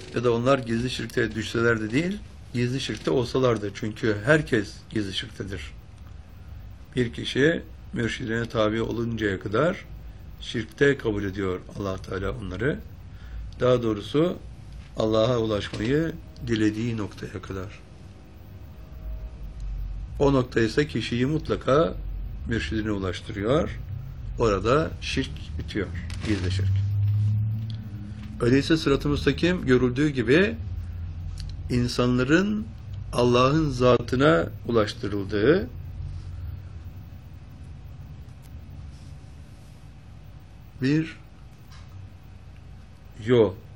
ya da onlar gizli şirkte düşseler de değil, gizli şirkte olsalardı. Çünkü herkes gizli şirktedir. Bir kişi mürşidine tabi oluncaya kadar şirkte kabul ediyor Allah Teala onları. Daha doğrusu Allah'a ulaşmayı dilediği noktaya kadar. O nokta ise kişiyi mutlaka mürşidine ulaştırıyor. Orada şirk bitiyor. Gizli şirk. Öyleyse sırat-ı müstakim görüldüğü gibi insanların Allah'ın zatına ulaştırıldığı bir yol.